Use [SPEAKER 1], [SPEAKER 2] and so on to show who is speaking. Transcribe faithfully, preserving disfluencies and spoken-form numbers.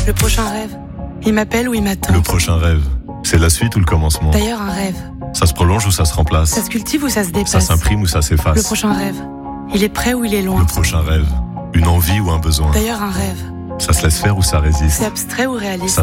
[SPEAKER 1] Le prochain rêve, il m'appelle ou il m'attend.
[SPEAKER 2] Le prochain rêve, c'est la suite ou le commencement?
[SPEAKER 1] D'ailleurs, un rêve,
[SPEAKER 2] Ça se prolonge ou ça se remplace?
[SPEAKER 1] ça se cultive ou ça se dépasse.
[SPEAKER 2] Ça s'imprime ou ça s'efface?
[SPEAKER 1] Le prochain rêve, il est près ou il est loin.
[SPEAKER 2] Le prochain rêve, une envie ou un besoin?
[SPEAKER 1] D'ailleurs, un rêve,
[SPEAKER 2] Ça se laisse faire ou ça résiste?
[SPEAKER 1] c'est abstrait ou réaliste.
[SPEAKER 2] Ça